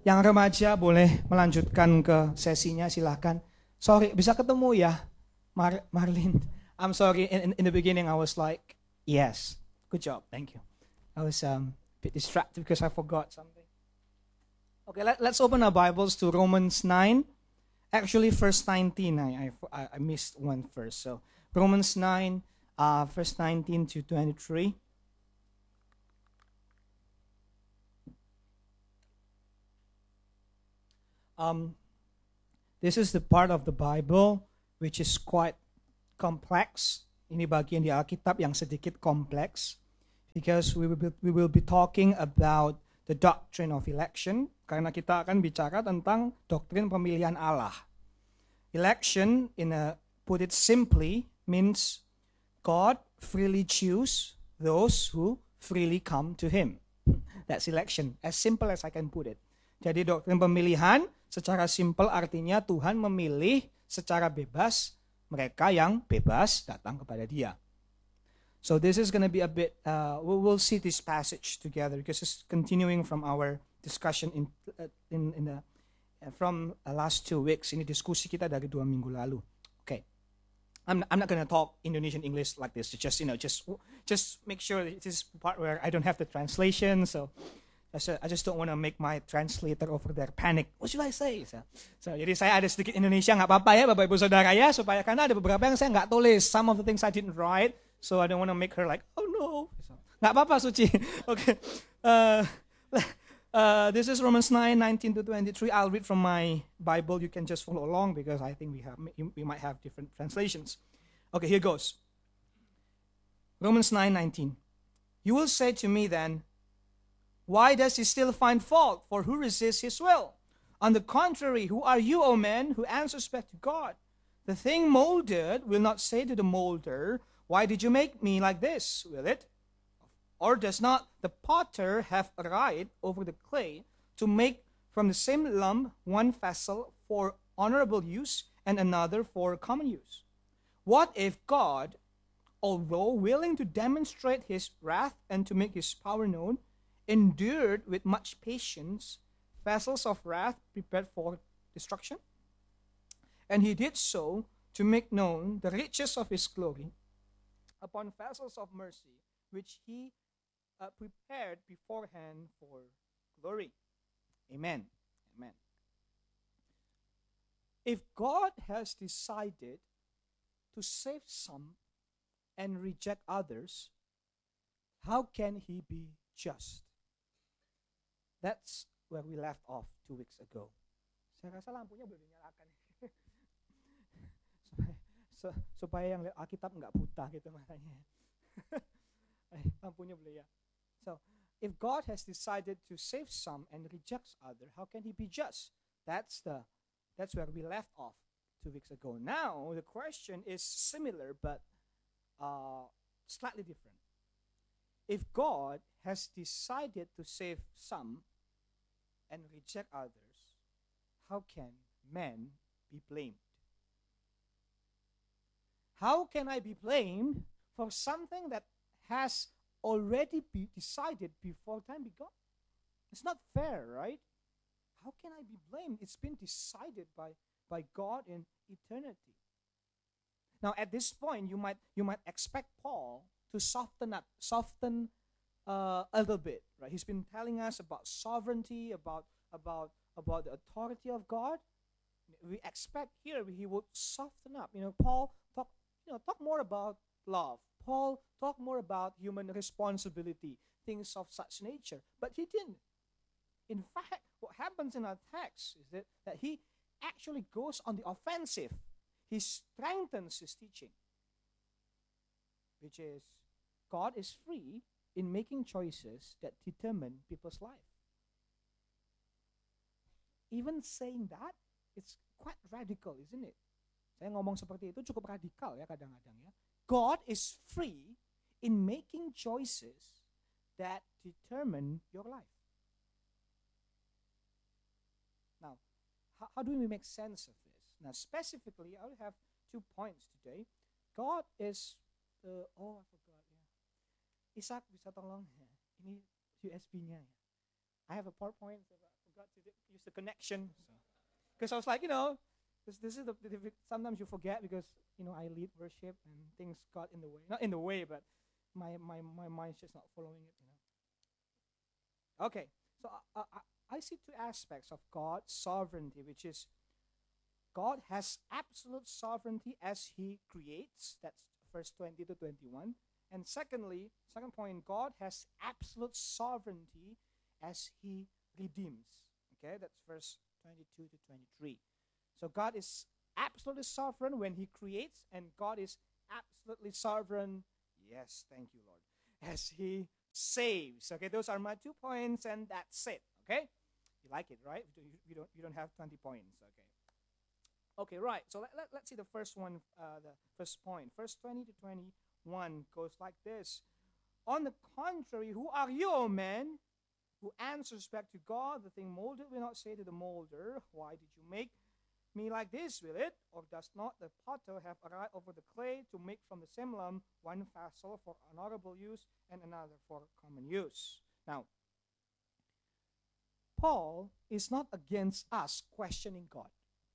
Yang remaja boleh melanjutkan ke sesinya, silahkan. Sorry, bisa ketemu ya, Marlene. I'm sorry, in the beginning I was like, yes, good job, thank you. I was a bit distracted because I forgot something. Okay, let's open our Bibles to Romans 9. Actually, verse 19, I missed one verse. So Romans 9, verse 19 to 23. This is the part of the Bible which is quite complex. Ini bagian di Alkitab yang sedikit kompleks, because we will be talking about the doctrine of election, karena kita akan bicara tentang doktrin pemilihan Allah. Election, put it simply, means God freely choose those who freely come to Him. That's election, as simple as I can put it. Jadi doktrin pemilihan secara simpel artinya Tuhan memilih secara bebas mereka yang bebas datang kepada Dia. So this is going to be a bit, we'll see this passage together because it's continuing from our discussion from last 2 weeks. Ini diskusi kita dari 2 minggu lalu. Okay, I'm not going to talk Indonesian English like this. Just make sure this is part where I don't have the translation. So I just don't want to make my translator over there panic. What should I say? So jadi saya ada sedikit Indonesia, nggak apa-apa ya Bapak Ibu Saudara ya, supaya karena ada beberapa yang saya nggak tulis. Some of the things I didn't write, so I don't want to make her like, oh no. Nggak apa-apa Suci. Okay. This is Romans 9, 19 to 23. I'll read from my Bible. You can just follow along because I think we might have different translations. Okay, here goes. Romans 9, 19. You will say to me then, why does he still find fault? For who resists his will? On the contrary, who are you, O man, who answers back to God? The thing molded will not say to the molder, why did you make me like this? Will it? Or does not the potter have a right over the clay to make from the same lump one vessel for honorable use and another for common use? What if God, although willing to demonstrate his wrath and to make his power known, endured with much patience vessels of wrath prepared for destruction? And he did so to make known the riches of his glory upon vessels of mercy, which he prepared beforehand for glory. Amen. Amen. If God has decided to save some and reject others, how can he be just? That's where we left off 2 weeks ago. Saya rasa lampunya boleh dinyalakan. supaya yang lihat Alkitab nggak buta gitu makanya. Lampunya boleh ya. So, if God has decided to save some and rejects others, how can he be just? That's where we left off 2 weeks ago. Now, the question is similar but slightly different. If God has decided to save some and reject others, how can man be blamed? How can I be blamed for something that has already been decided before time began? It's not fair, right? How can I be blamed? It's been decided by God in eternity. Now, at this point, you might expect Paul to soften a little bit, right? He's been telling us about sovereignty, about the authority of God. We expect here he would soften up. Paul talk more about love. Paul talk more about human responsibility, things of such nature. But he didn't. In fact, what happens in our text is that he actually goes on the offensive. He strengthens his teaching, which is God is free in making choices that determine people's life. Even saying that, it's quite radical, isn't it? Saya ngomong seperti itu cukup radikal ya kadang-kadang ya. God is free in making choices that determine your life. Now, how do we make sense of this? Now, specifically, I will have 2 points today. God is, I forgot. Yeah. Ishak bisa tolong ya. Ini USB-nya ya. I have a PowerPoint, but I forgot to use the connection. Because I was like, this is sometimes you forget because, I lead worship and things got in the way. Not in the way, but my mind's just not following it. Okay, so I see two aspects of God's sovereignty, which is God has absolute sovereignty as He creates. That's verse 20 to 21. And secondly, second point, God has absolute sovereignty as He redeems. Okay, that's verse 22 to 23. So God is absolutely sovereign when He creates, and God is absolutely sovereign, yes, thank you, Lord, as He saves. Okay, those are my 2 points, and that's it. Okay, you like it, right? You don't have 20 points. Okay, right. So let's see the first one, the first point. Verse 20 to 21 goes like this. On the contrary, who are you, O man, who answers back to God? The thing molded will not say to the molder, why did you make me like this, will it? Or does not the potter have a right over the clay to make from the same lump one vessel for honorable use and another for common use? Now, Paul is not against us questioning God,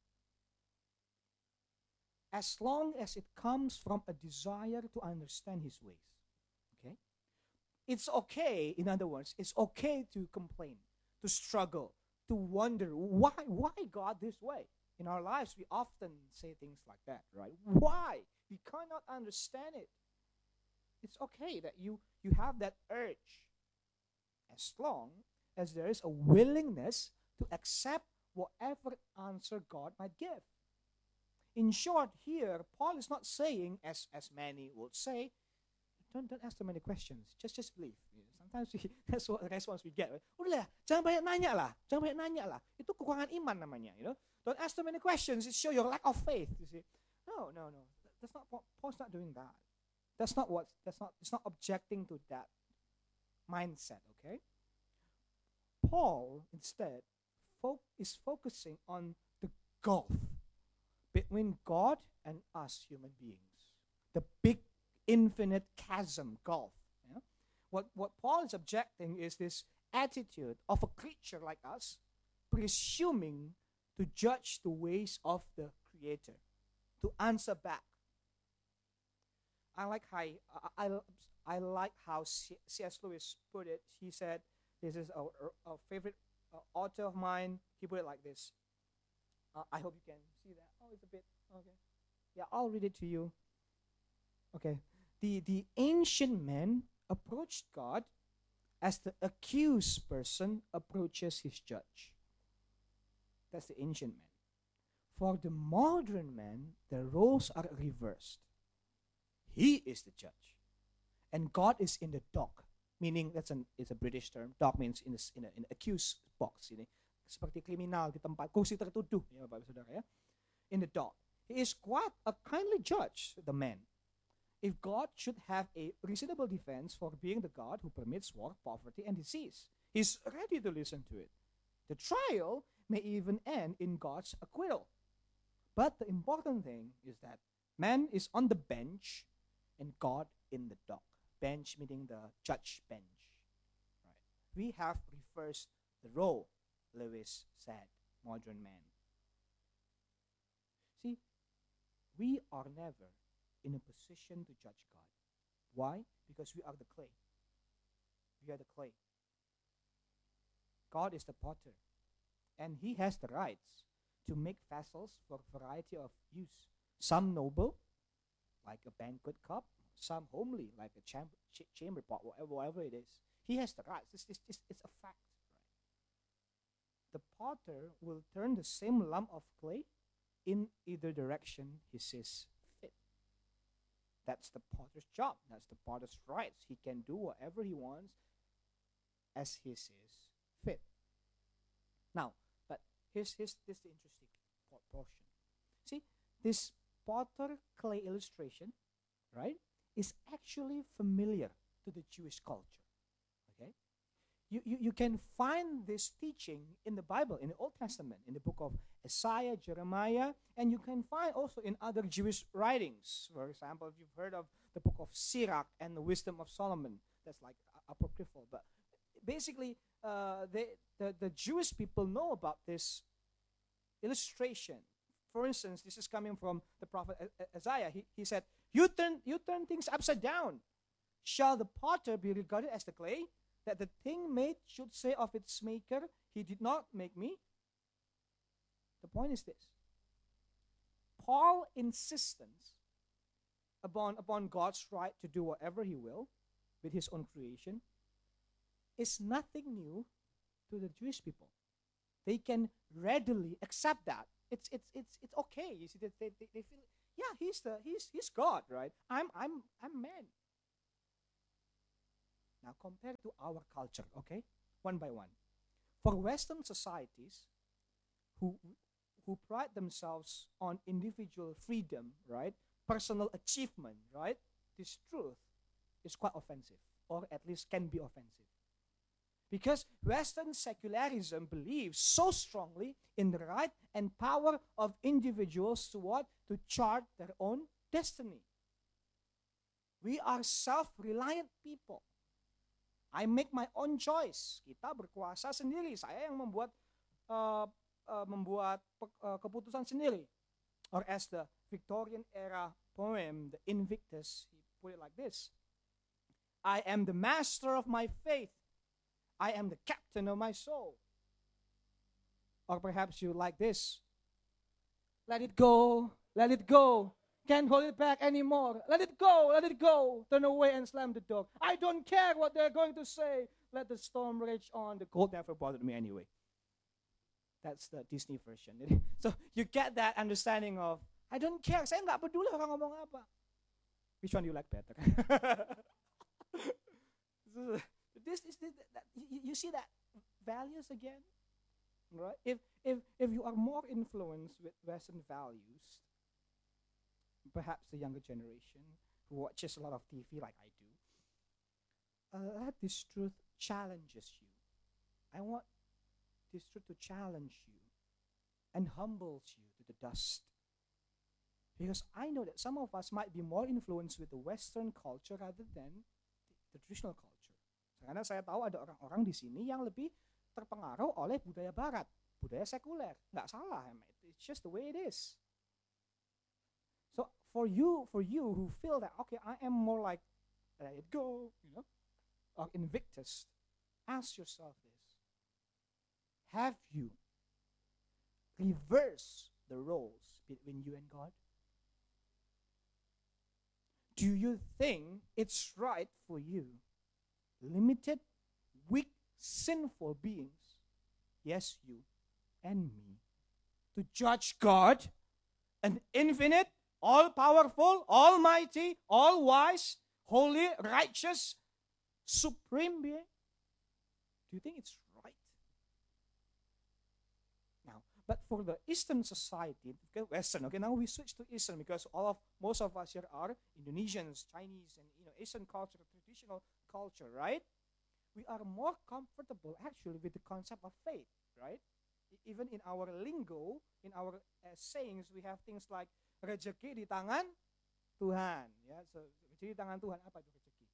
as long as it comes from a desire to understand His ways. Okay? It's okay, in other words, it's okay to complain, to struggle, to wonder, why God this way? In our lives, we often say things like that, right? Why? We cannot understand it. It's okay that you have that urge, as long as there is a willingness to accept whatever answer God might give. In short, here, Paul is not saying, as many would say, don't ask too many questions. Just believe. Sometimes that's what the response we get. Right? Udahlah, jangan banyak nanya lah. Itu kekurangan iman namanya. Don't ask too many questions. It shows your lack of faith. You see? No. That's not. Paul's not doing that. It's not objecting to that mindset. Okay. Paul instead is focusing on the gulf between God and us human beings. The big infinite chasm, gulf. Yeah? What Paul is objecting is this attitude of a creature like us presuming to judge the ways of the Creator, to answer back. I like how C.S. Lewis put it. He said, this is a favorite author of mine. He put it like this. I hope you can see that. Oh, it's a bit, okay. Yeah, I'll read it to you. Okay. The ancient man approached God as the accused person approaches his judge. That's the ancient man. For the modern man, the roles are reversed. He is the judge, and God is in the dock. Meaning it's a British term. Dock means in an accused box. Seperti kriminal di tempat kursi tertuduh, ya Bapak Saudara ya. In the dock. He is quite a kindly judge, the man. If God should have a reasonable defense for being the God who permits war, poverty, and disease, he's ready to listen to it. The trial may even end in God's acquittal. But the important thing is that man is on the bench and God in the dock. Bench meaning the judge bench. Right. We have reversed the role, Lewis said, modern man. See, we are never in a position to judge God. Why? Because we are the clay. We are the clay. God is the potter, and He has the rights to make vessels for a variety of use. Some noble, like a banquet cup. Some homely, like a chamber pot, whatever it is. He has the rights. It's a fact. Right? The potter will turn the same lump of clay in either direction he sees fit. That's the potter's job. That's the potter's rights. He can do whatever he wants as he sees fit. Now, but here's the interesting portion. See, this potter clay illustration, right, is actually familiar to the Jewish culture. Okay? You can find this teaching in the Bible, in the Old Testament, in the book of Isaiah, Jeremiah, and you can find also in other Jewish writings. For example, if you've heard of the book of Sirach and the Wisdom of Solomon, that's like apocryphal. But basically, the Jewish people know about this illustration. For instance, this is coming from the prophet Isaiah. He said, you turn things upside down. Shall the potter be regarded as the clay, that the thing made should say of its maker, he did not make me? The point is this. Paul's insistence upon God's right to do whatever he will with his own creation is nothing new to the Jewish people. They can readily accept that. It's okay. You see, they feel, yeah, he's God, right? I'm man. Now compare to our culture, okay? One by one. For Western societies who pride themselves on individual freedom, right? Personal achievement, right? This truth is quite offensive, or at least can be offensive. Because Western secularism believes so strongly in the right and power of individuals to what? To chart their own destiny. We are self-reliant people. I make my own choice. Kita berkuasa sendiri. Saya yang membuat keputusan sendiri. Or as the Victorian era poem, the Invictus, he put it like this. I am the master of my faith. I am the captain of my soul. Or perhaps you like this. Let it go, let it go. Can't hold it back anymore. Let it go, let it go. Turn away and slam the door. I don't care what they're going to say. Let the storm rage on. The cold never bothered me anyway. That's the Disney version. So you get that understanding of, I don't care. Saya nggak peduli orang ngomong apa. Which one do you like better? You see that values again, right? If you are more influenced with Western values, perhaps the younger generation who watches a lot of TV like I do, this truth challenges you. I want this truth to challenge you and humbles you to the dust. Because I know that some of us might be more influenced with the Western culture rather than the traditional culture. Karena saya tahu ada orang-orang di sini yang lebih terpengaruh oleh budaya Barat, budaya sekuler. Nggak salah, it's just the way it is. So for you who feel that, okay, I am more like let it go, or Invictus, ask yourself this. Have you reversed the roles between you and God? Do you think it's right for you, limited, weak, sinful beings, yes, you and me, to judge God, an infinite, all-powerful, almighty, all-wise, holy, righteous, supreme being? Do you think it's right? Now, but for the Eastern society, okay, Western, okay, now we switch to Eastern because most of us here are Indonesians, Chinese, and Asian culture, traditional culture, right? We are more comfortable actually with the concept of faith, right? Even in our lingo, in our sayings, we have things like rezeki di tangan Tuhan. Yeah, so rezeki di tangan Tuhan, apa itu rezeki?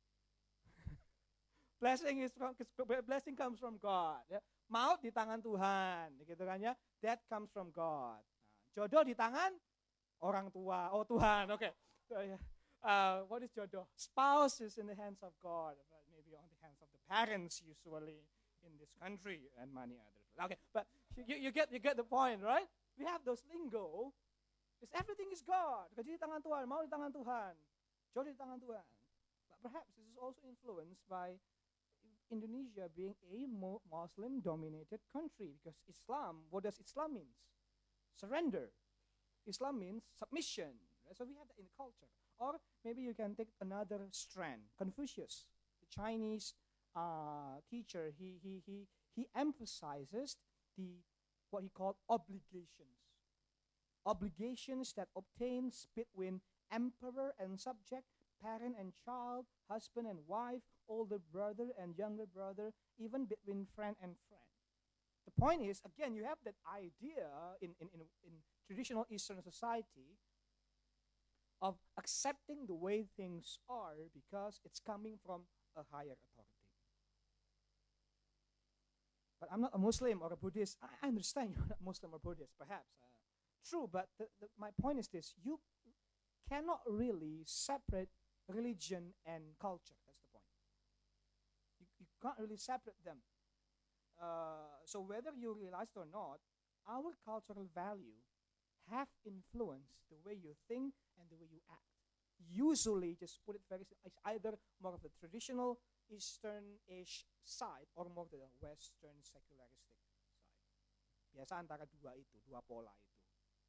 Blessing comes from God. Ya. Maut di tangan Tuhan, gitu kan ya? That comes from God. Nah, jodoh di tangan orang tua. Oh Tuhan, okay. So, what is jodoh? Spouse is in the hands of God, but maybe on the hands of the parents usually in this country and many others. Okay, but you get the point, right? We have those lingo. Because everything is God. Rezeki di tangan Tuhan, mau di tangan Tuhan, jodoh di tangan Tuhan. But perhaps this is also influenced by Indonesia being a Muslim-dominated country. Because Islam, what does Islam mean? Surrender. Islam means submission. Right? So we have that in the culture. Or maybe you can take another strand. Confucius, the Chinese teacher, he emphasizes what he called obligations. Obligations that obtains between emperor and subject, parent and child, husband and wife, older brother and younger brother, even between friend and friend. The point is, again, you have that idea in traditional Eastern society of accepting the way things are because it's coming from a higher authority. But I'm not a Muslim or a Buddhist. I understand you're not Muslim or Buddhist, perhaps. True, but my point is this. You cannot really separate religion and culture. That's the point. You can't really separate them. So whether you realize it or not, our cultural value have influenced the way you think and the way you act. Usually, just put it very simple, it's either more of the traditional Eastern-ish side or more the Western secularistic side. Biasa antara dua itu, dua pola itu.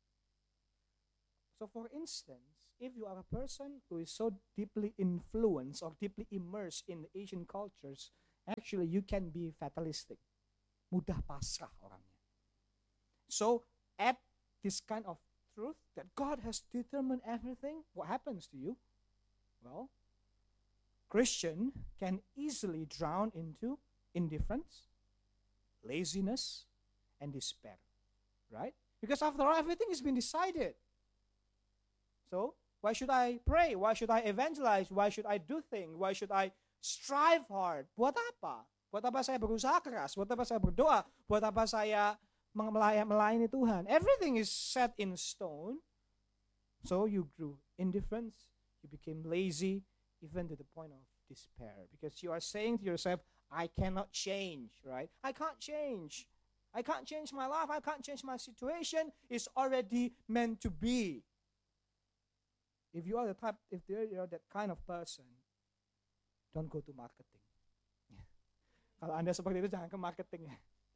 So for instance, if you are a person who is so deeply influenced or deeply immersed in the Asian cultures, actually you can be fatalistic. Mudah pasrah orangnya. So at this kind of truth that God has determined everything, what happens to you? Well, Christian can easily drown into indifference, laziness, and despair, right? Because after all, everything has been decided. So why should I pray? Why should I evangelize? Why should I do things? Why should I strive hard? Buat apa? Buat apa saya berusaha keras? Buat apa saya berdoa? Buat apa saya melayani Tuhan? Everything is set in stone. So you grew indifference. You became lazy, even to the point of despair. Because you are saying to yourself, I cannot change, right? I can't change. I can't change my life. I can't change my situation. It's already meant to be. If you are that kind of person, don't go to marketing. Kalau Anda seperti itu, jangan ke marketing.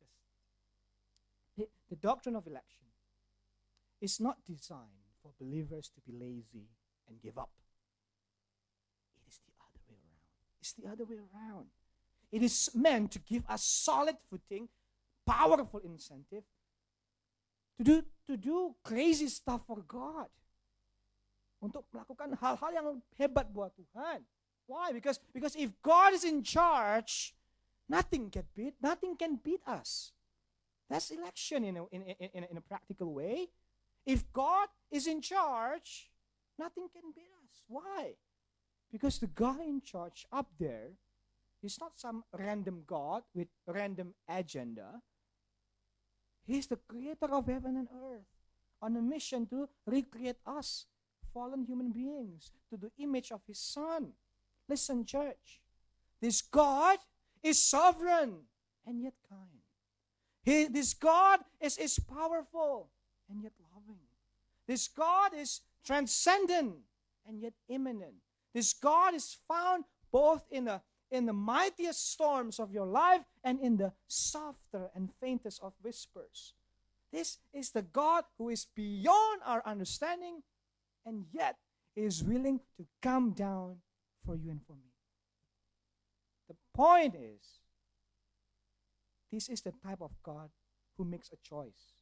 The doctrine of election is not designed for believers to be lazy and give up. It is the other way around. It's the other way around. It is meant to give us solid footing, powerful incentive to do crazy stuff for God. Untuk melakukan hal-hal yang hebat buat Tuhan. Why? Because if God is in charge, nothing can beat us. That's election in a practical way. If God is in charge, nothing can beat us. Why? Because the God in charge up there is not some random God with random agenda. He's the creator of heaven and earth on a mission to recreate us, fallen human beings, to the image of His Son. Listen, church. This God is sovereign and yet kind. This God is powerful and yet loving. This God is transcendent and yet immanent. This God is found both in the mightiest storms of your life and in the softer and faintest of whispers. This is the God who is beyond our understanding and yet is willing to come down for you and for me. The point is, this is the type of God who makes a choice.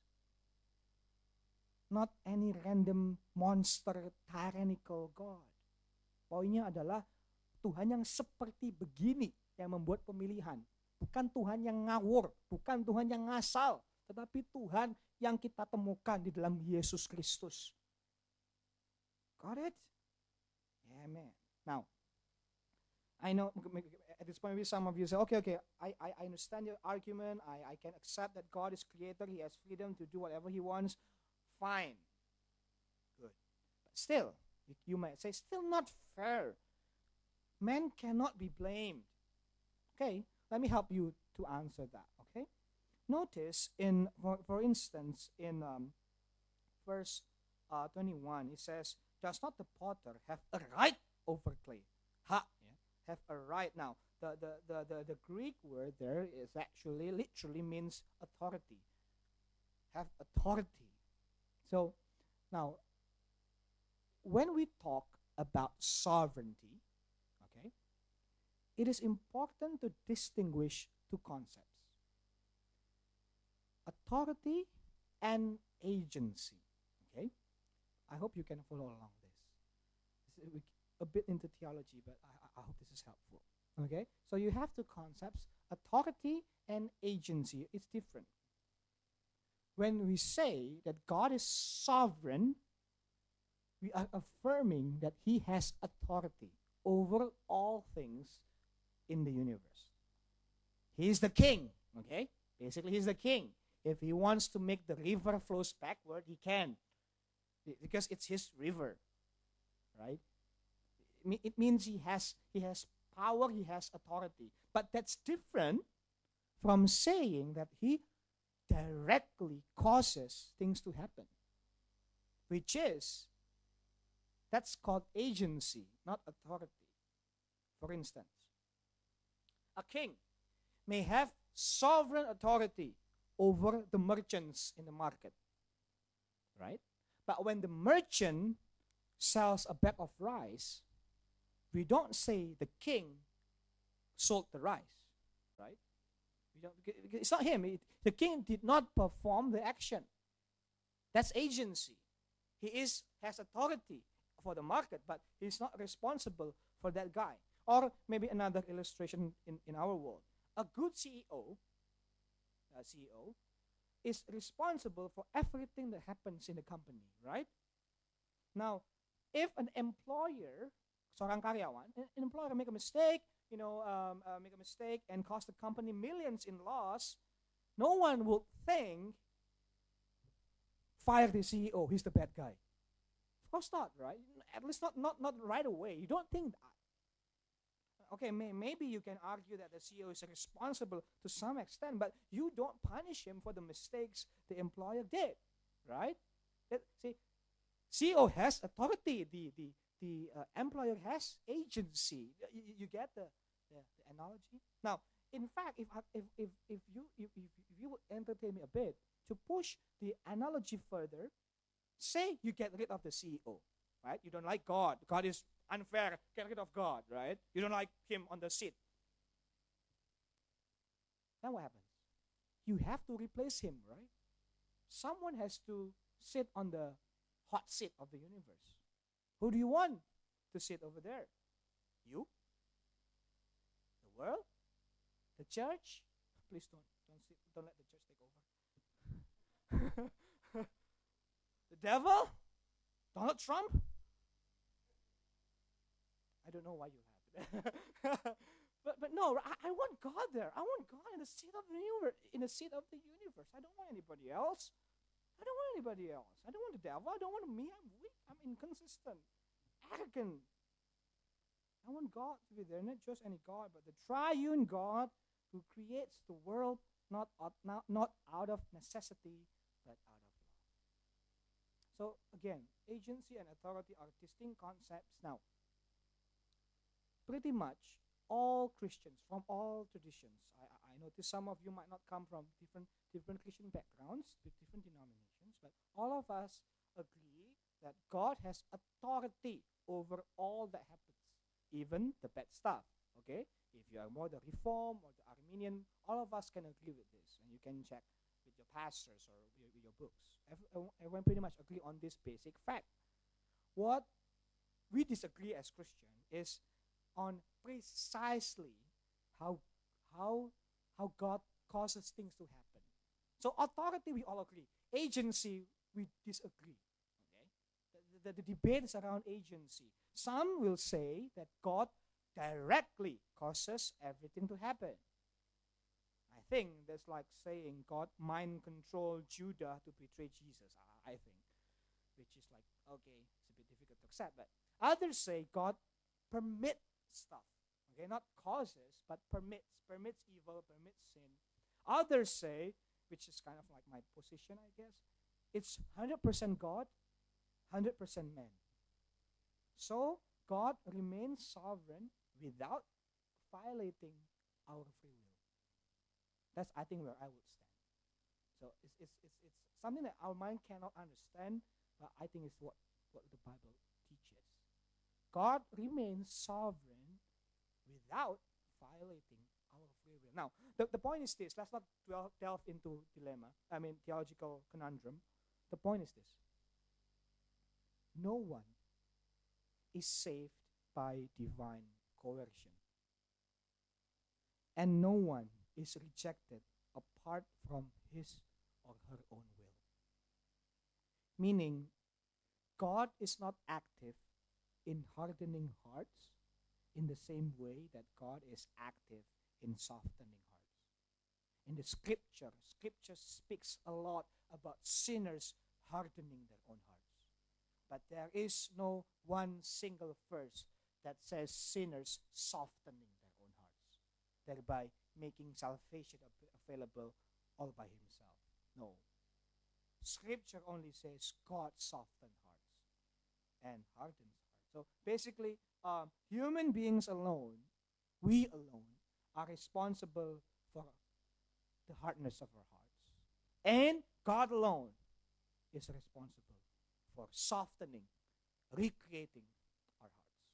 Not any random monster tyrannical God. Poinnya adalah Tuhan yang seperti begini yang membuat pemilihan. Bukan Tuhan yang ngawur, bukan Tuhan yang ngasal, tetapi Tuhan yang kita temukan di dalam Yesus Kristus. Got it? Amen. Now, I know at this point maybe some of you say, okay, I understand your argument. I can accept that God is creator. He has freedom to do whatever He wants. Fine. Good. But still, you might say, still not fair. Man cannot be blamed. Okay, let me help you to answer that. Okay, notice for instance, in verse 21, it says, does not the potter have a right over clay? Have a right. Now, the Greek word there is actually literally means authority. Have authority. So, now, when we talk about sovereignty, okay, it is important to distinguish two concepts: authority and agency. Okay, I hope you can follow along this. This is a bit into theology, but I hope this is helpful. Okay, so you have two concepts: authority and agency. It's different. When we say that God is sovereign, we are affirming that He has authority over all things in the universe. He is the king, okay? Basically, he's the king. If he wants to make the river flows backward, he can, because it's his river, right? It means he has power, he has authority. But that's different from saying that he directly causes things to happen, which is, that's called agency, not authority. For instance, a king may have sovereign authority over the merchants in the market, right? But when the merchant sells a bag of rice, we don't say the king sold the rice, right? It's not him. The king did not perform the action. That's agency. He has authority for the market, but he's not responsible for that guy. Or maybe another illustration in our world. A good CEO is responsible for everything that happens in the company, right? Now, if an employer, seorang karyawan, an employer make a mistake, and cost the company millions in loss, no one would think, fire the CEO, he's the bad guy. Of course not, right? At least not right away. You don't think that. Okay, maybe you can argue that the CEO is responsible to some extent, but you don't punish him for the mistakes the employer did, right? See, CEO has authority. The employer has agency. You get the analogy? Now, in fact, if you would entertain me a bit to push the analogy further, say you get rid of the CEO, right? You don't like God. God is unfair. Get rid of God, right? You don't like him on the seat. Then what happens? You have to replace him, right? Someone has to sit on the hot seat of the universe. Who do you want to sit over there? You? The world? The church? Please don't let the church take over. The devil? Donald Trump? I don't know why you have it. but no, I want God there. I want God in the seat of the universe. I don't want anybody else. I don't want the devil. I don't want me. I'm weak. I'm inconsistent, arrogant. I want God to be there, not just any God, but the triune God who creates the world not out of necessity, but out of love. So again, agency and authority are distinct concepts. Now, pretty much all Christians from all traditions, I notice some of you might not come from different Christian backgrounds with different denominations, but all of us agree that God has authority over all that happens, even the bad stuff. Okay, if you are more the Reform or the Arminian, all of us can agree with this, and you can check with your pastors or with your books. Everyone pretty much agree on this basic fact. What we disagree as Christians is on precisely how God causes things to happen. So authority, we all agree. Agency, we disagree. Okay, the debate is around agency. Some will say that God directly causes everything to happen. I think that's like saying God mind controlled Judah to betray Jesus. I think, which is like, okay, it's a bit difficult to accept. But others say God permits stuff. Okay, not causes, but permits evil, permits sin. Others say, which is kind of like my position, I guess, it's 100% God, 100% man. So God remains sovereign without violating our free will. That's, I think, where I would stand. So it's something that our mind cannot understand, but I think it's what the Bible teaches. God remains sovereign without violating our free will. Now, the point is this. Let's not delve into theological conundrum. The point is this. No one is saved by divine coercion. And no one is rejected apart from his or her own will. Meaning, God is not active in hardening hearts in the same way that God is active in softening hearts. in the scripture. Scripture speaks a lot about sinners hardening their own hearts. But there is no one single verse that says sinners softening their own hearts, thereby making salvation available all by himself. No. Scripture only says God softens hearts and hardens hearts. So basically, human beings alone, we alone, are responsible for the hardness of our hearts. And God alone is responsible for softening, recreating our hearts.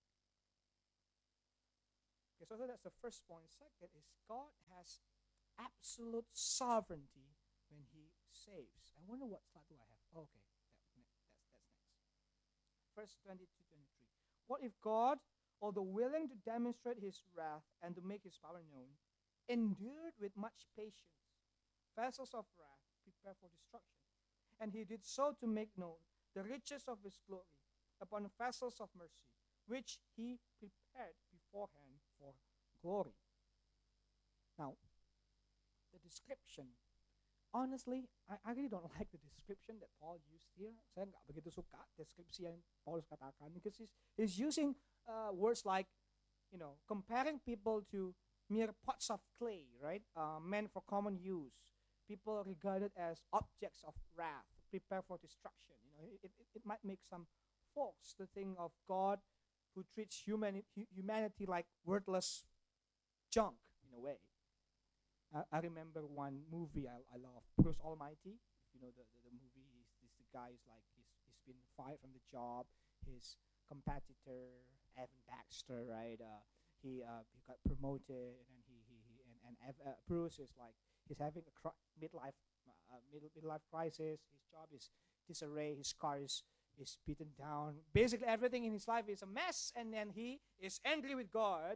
Okay, so that's the first point. Second is God has absolute sovereignty when he saves. I wonder what slide do I have? Oh, okay, that's next. Verse 22-23. What if God, although willing to demonstrate his wrath and to make his power known, endured with much patience vessels of wrath prepared for destruction? And he did so to make known the riches of his glory upon vessels of mercy, which he prepared beforehand for glory. Now, the description, honestly, I really don't like the description that Paul used here. Saya nggak begitu suka deskripsi yang Paulus katakan, because he's using words like, comparing people to mere pots of clay, right? Meant for common use. People regarded as objects of wrath, prepared for destruction. It might make some folks to think of God who treats humanity like worthless junk in a way. I remember one movie I love, Bruce Almighty. If you know the movie, the guy is like he's been fired from the job. His competitor Evan Baxter, right? He got promoted, and Bruce is like he's having a midlife crisis. His job is disarray. His car is beaten down. Basically, everything in his life is a mess, and then he is angry with God.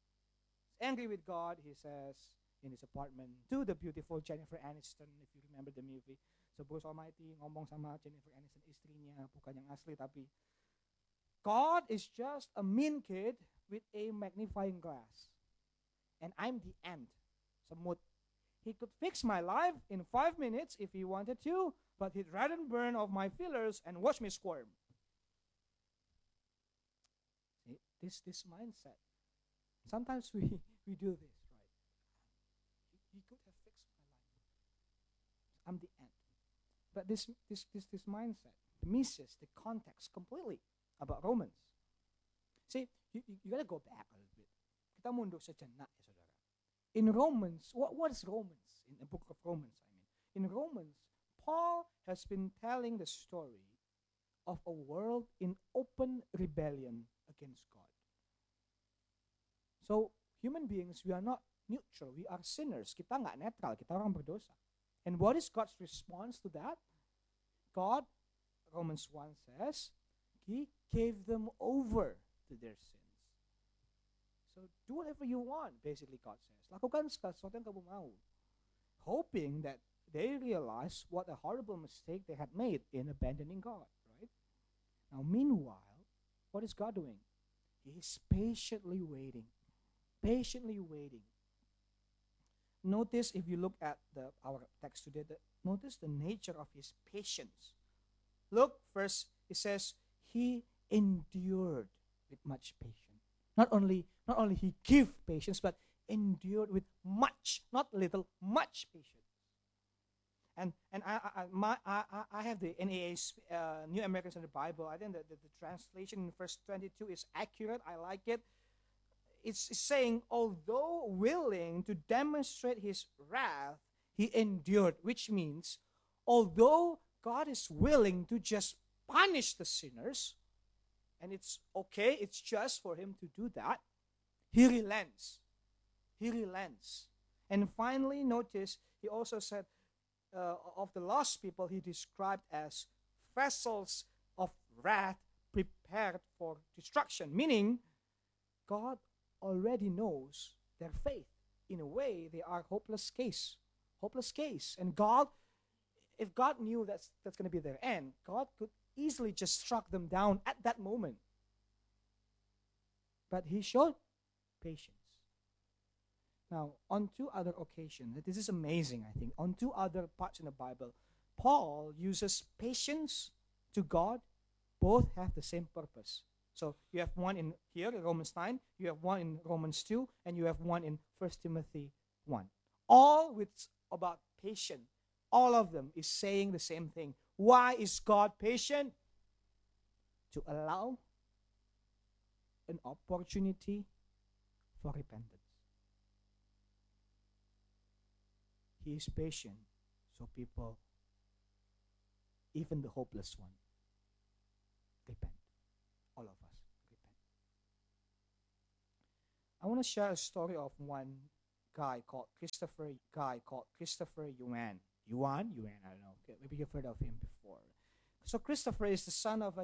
He says in his apartment to the beautiful Jennifer Aniston, if you remember the movie. So Bruce Almighty ngomong sama Jennifer Aniston, istrinya, bukan yang asli, tapi God is just a mean kid with a magnifying glass. And I'm the ant. Semut. He could fix my life in 5 minutes if he wanted to, but he'd rather burn off my feelers and watch me squirm. See, this mindset. Sometimes we do this, right? He could have fixed my life. I'm the ant. But this mindset misses the context completely about Romans. See, you got to go back a little bit. Kita mundur sa tiyan na, saudara. In Romans, what is Romans? In the book of Romans, I mean. In Romans, Paul has been telling the story of a world in open rebellion against God. So, human beings, we are not neutral. We are sinners. Kita nggak netral. Kita orang berdosa. And what is God's response to that? God, Romans 1 says, he gave them over to their sins. So do whatever you want, basically God says. Lakukan sesuatu yang kamu mau. Hoping that they realize what a horrible mistake they had made in abandoning God, right? Now, meanwhile, what is God doing? He is patiently waiting. Patiently waiting. Notice, if you look at our text today, notice the nature of his patience. Look, first, it says, he endured with much patience. Not only he gave patience, but endured with much, not little, much patience. And I have the NAA's New American Standard Bible. I think that the translation in verse 22 is accurate. I like it. It's saying, although willing to demonstrate his wrath, he endured, which means, although God is willing to just punish the sinners, and it's okay, it's just for him to do that, he relents. He relents. And finally, notice, he also said, of the lost people, he described as vessels of wrath prepared for destruction, meaning God already knows their faith. In a way, they are hopeless case. And God, if God knew that's going to be their end, God could easily just struck them down at that moment. But he showed patience. Now, on two other occasions, this is amazing, I think. On two other parts in the Bible, Paul uses patience to God. Both have the same purpose. So you have one in here, in Romans 9, you have one in Romans 2, and you have one in 1 Timothy 1. All with about patience. All of them is saying the same thing. Why is God patient? To allow an opportunity for repentance. He is patient so people, even the hopeless one, repent. All of us repent. I want to share a story of one guy called Christopher Yuan. Yuan? I don't know. Okay, maybe you've heard of him before. So Christopher is the son of a